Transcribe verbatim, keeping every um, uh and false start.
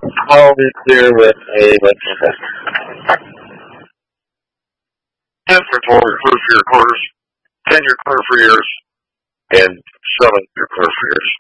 All this year with a electrical inventory for your cars, ten year car for years, and seven year car for years.